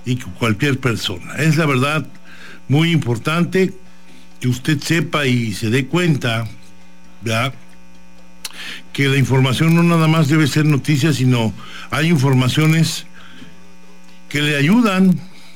y cualquier persona. Es la verdad muy importante que usted sepa y se dé cuenta, ¿verdad?, que la información no nada más debe ser noticia, sino hay informaciones que le ayudan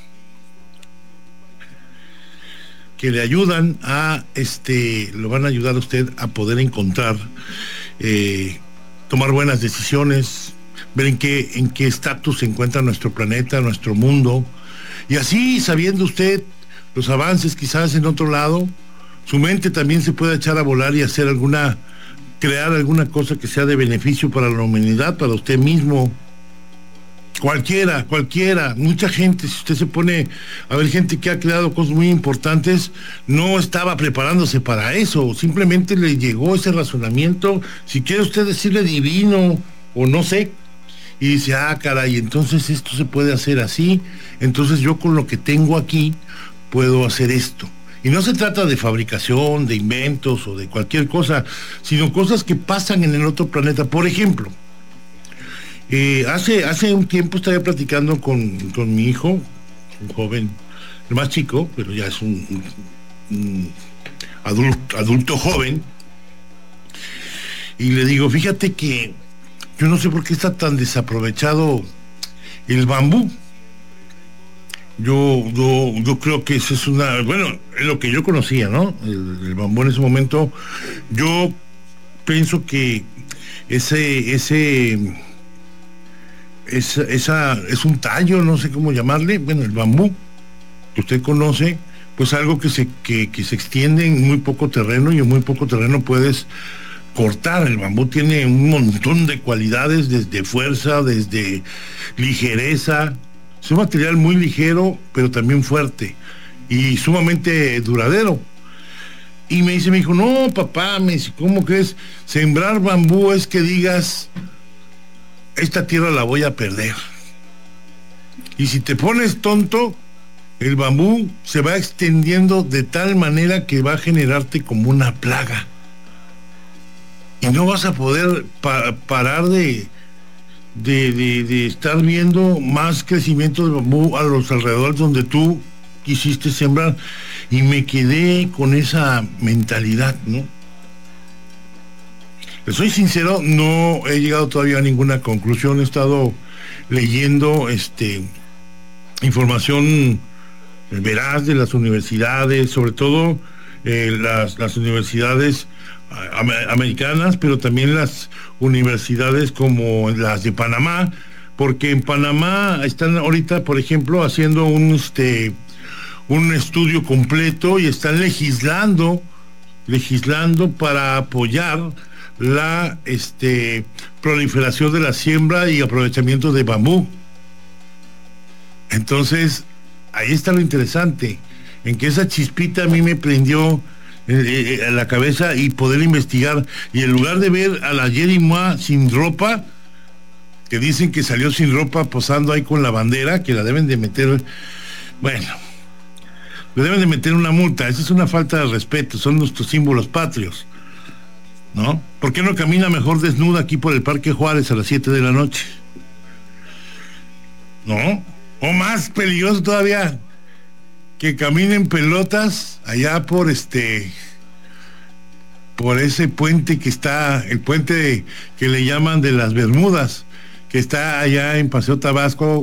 a lo van a ayudar a usted a poder encontrar, tomar buenas decisiones, ver en qué estatus se encuentra nuestro planeta, nuestro mundo, y así, sabiendo usted los avances quizás en otro lado, su mente también se puede echar a volar y crear alguna cosa que sea de beneficio para la humanidad, para usted mismo. Cualquiera, mucha gente, si usted se pone a ver gente que ha creado cosas muy importantes, no estaba preparándose para eso, simplemente le llegó ese razonamiento, si quiere usted decirle divino, o no sé, y dice, caray, entonces esto se puede hacer así, entonces yo con lo que tengo aquí, puedo hacer esto. Y no se trata de fabricación, de inventos, o de cualquier cosa, sino cosas que pasan en el otro planeta. Por ejemplo, hace un tiempo estaba platicando con mi hijo, un joven, el más chico, pero ya es un adulto joven, y le digo, fíjate que yo no sé por qué está tan desaprovechado el bambú. Yo creo que eso es es lo que yo conocía, ¿no? El bambú en ese momento, yo pienso que ese es un tallo, no sé cómo llamarle, bueno, el bambú que usted conoce, pues algo que se extiende en muy poco terreno, y en muy poco terreno puedes cortar. El bambú tiene un montón de cualidades, desde fuerza, desde ligereza. Es un material muy ligero, pero también fuerte y sumamente duradero. Y me dice mi hijo, no, papá, me dice, ¿cómo crees? Sembrar bambú es que digas, esta tierra la voy a perder. Y si te pones tonto, el bambú se va extendiendo de tal manera que va a generarte como una plaga. Y no vas a poder parar de estar viendo más crecimiento de bambú a los alrededores donde tú quisiste sembrar. Y me quedé con esa mentalidad, ¿no? Les soy sincero, no he llegado todavía a ninguna conclusión. He estado leyendo información veraz de las universidades, sobre todo las universidades americanas, pero también las universidades como las de Panamá, porque en Panamá están ahorita, por ejemplo, haciendo un estudio completo y están legislando para apoyar la proliferación de la siembra y aprovechamiento de bambú. Entonces, ahí está lo interesante, en que esa chispita a mí me prendió a la cabeza y poder investigar, y en lugar de ver a la Jenny Ma sin ropa, que dicen que salió sin ropa posando ahí con la bandera, que la deben de meter, bueno, le deben de meter una multa. Esa es una falta de respeto, son nuestros símbolos patrios, ¿no? ¿Por qué no camina mejor desnuda aquí por el Parque Juárez a las 7 de la noche? ¿No? O más peligroso todavía, que caminen pelotas allá por ese puente que está, el puente que le llaman de las Bermudas, que está allá en Paseo Tabasco,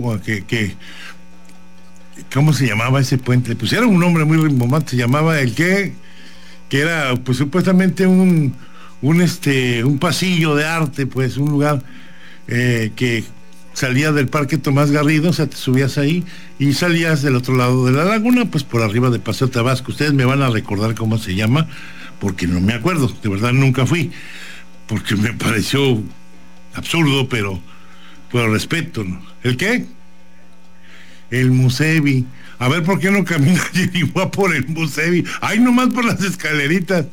¿cómo se llamaba ese puente? Pues era un nombre muy rimbombante, se llamaba que era pues supuestamente un pasillo de arte, pues un lugar que salía del Parque Tomás Garrido, o sea, te subías ahí y salías del otro lado de la laguna, pues por arriba de Paseo Tabasco. Ustedes me van a recordar cómo se llama, porque no me acuerdo, de verdad nunca fui, porque me pareció absurdo, pero respeto, ¿no? ¿El qué? El Musevi. A ver, ¿por qué no camina Jerigua por el Musevi? Ay, nomás por las escaleritas.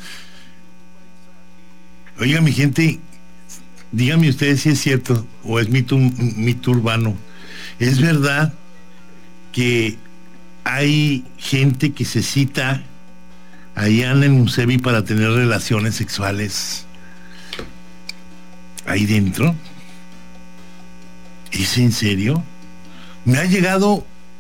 Oiga, mi gente, díganme ustedes si es cierto o es mito urbano. ¿Es verdad que hay gente que se cita allá en el Musevi para tener relaciones sexuales ahí dentro? ¿Es en serio? Me ha llegado